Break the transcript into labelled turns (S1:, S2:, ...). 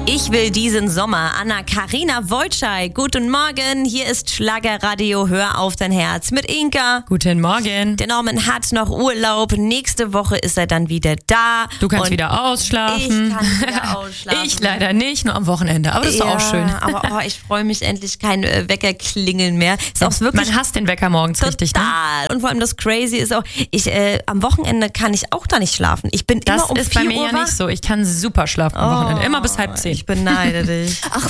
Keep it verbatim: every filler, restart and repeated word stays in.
S1: Ich will diesen Sommer. Anna-Karina Wojcik. Guten Morgen, hier ist Schlagerradio. Hör auf dein Herz mit Inka.
S2: Guten Morgen.
S1: Der Norman hat noch Urlaub. Nächste Woche ist er dann wieder da.
S2: Du kannst
S1: Und
S2: wieder ausschlafen.
S1: Ich kann wieder ausschlafen.
S2: Ich leider nicht, nur am Wochenende. Aber das ist
S1: ja,
S2: doch auch schön.
S1: Aber oh, ich freue mich endlich, kein äh, Wecker klingeln mehr. Ist auch wirklich
S2: Man hasst den Wecker morgens
S1: total.
S2: richtig, ne?
S1: Und vor allem das Crazy ist auch, ich äh, am Wochenende kann ich auch da nicht schlafen. Ich bin
S2: Das
S1: immer um
S2: ist
S1: vier
S2: bei mir
S1: Uhr
S2: ja
S1: wach.
S2: nicht so. Ich kann super schlafen am Wochenende. Immer bis halb zehn.
S1: Ich beneide dich.
S3: Ach,